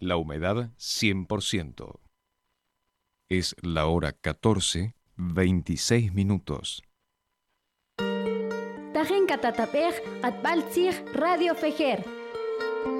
La humedad 100%. Es la hora 14:26. Tajen katatapej atbaltzig Radio Fejer.